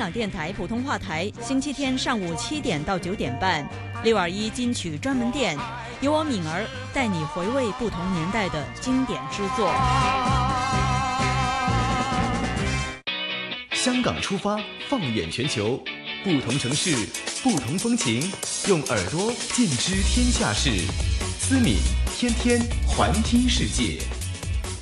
港电台普通话台，星期天上午7点到9点半，621金曲专门店，由我敏儿带你回味不同年代的经典之作。 香港出发，放眼全球，不同城市，不同风情，用耳朵尽知天下事。思敏天天环听世界。